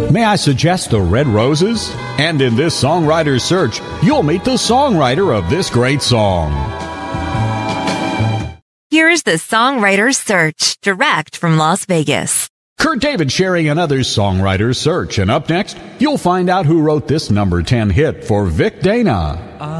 May I suggest the Red Roses? And in this songwriter's search, you'll meet the songwriter of this great song. Here's the songwriter's search, direct from Las Vegas. Kurt David sharing another songwriter's search. And up next, you'll find out who wrote this number 10 hit for Vic Dana.